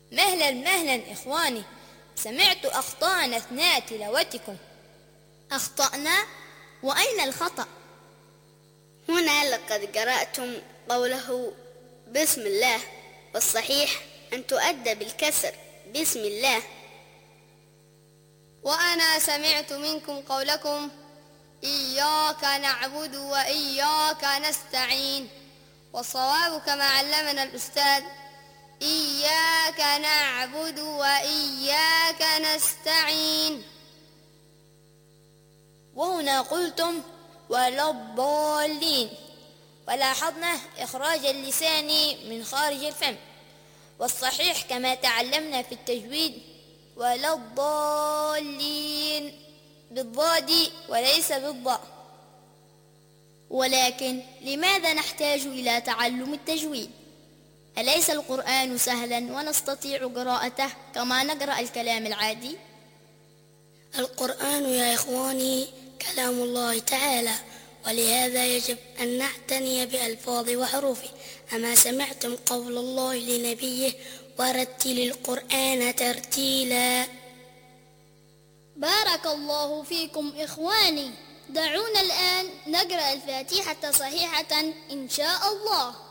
مهلا مهلا إخواني، سمعت أخطاءنا أثناء تلاوتكم. أخطأنا؟ وأين الخطأ؟ هنا لقد قرأتم قوله بسم الله، والصحيح أن تؤدى بالكسر بسم الله. وأنا سمعت منكم قولكم إياك نعبد وإياك نستعين، والصواب كما علمنا الأستاذ إياك نعبد وإياك نستعين. وهنا قلتم ولا الضالين، ولاحظنا إخراج اللسان من خارج الفم، والصحيح كما تعلمنا في التجويد ولا الضالين بالضاد وليس بالضاء. ولكن لماذا نحتاج إلى تعلم التجويد؟ أليس القرآن سهلا ونستطيع قراءته كما نقرأ الكلام العادي؟ القرآن يا إخواني كلام الله تعالى، ولهذا يجب أن نعتني بألفاظه وحروفه. أما سمعتم قول الله لنبيه ورتل القرآن ترتيلا. بارك الله فيكم إخواني، دعونا الآن نقرأ الفاتحة صحيحة إن شاء الله.